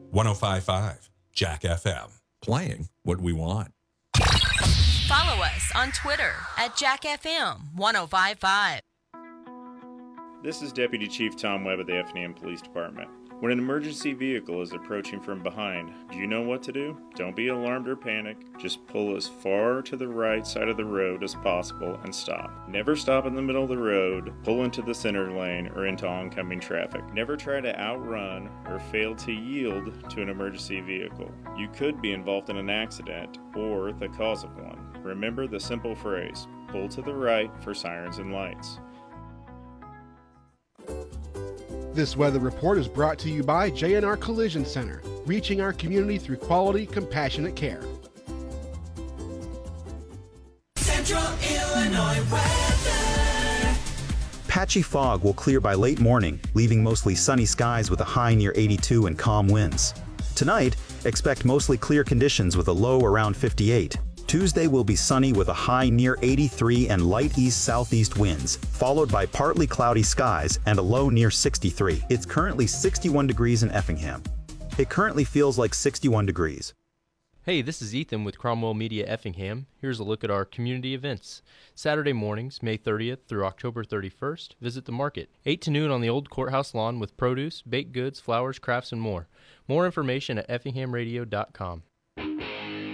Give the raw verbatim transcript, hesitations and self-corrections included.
one oh five point five Jack F M. Playing what we want. Follow us on Twitter at Jack F M one oh five point five. This is Deputy Chief Tom Webb of the Effingham Police Department. When an emergency vehicle is approaching from behind, do you know what to do? Don't be alarmed or panic. Just pull as far to the right side of the road as possible and stop. Never stop in the middle of the road, pull into the center lane, or into oncoming traffic. Never try to outrun or fail to yield to an emergency vehicle. You could be involved in an accident or the cause of one. Remember the simple phrase, pull to the right for sirens and lights. This weather report is brought to you by J and R Collision Center, reaching our community through quality, compassionate care. Central Illinois weather. Patchy fog will clear by late morning, leaving mostly sunny skies with a high near eighty-two and calm winds. Tonight, expect mostly clear conditions with a low around fifty-eight. Tuesday will be sunny with a high near eighty-three and light east-southeast winds, followed by partly cloudy skies and a low near sixty-three. It's currently sixty-one degrees in Effingham. It currently feels like sixty-one degrees. Hey, this is Ethan with Cromwell Media Effingham. Here's a look at our community events. Saturday mornings, May thirtieth through October thirty-first, visit the market. eight to noon on the old courthouse lawn with produce, baked goods, flowers, crafts, and more. More information at effingham radio dot com.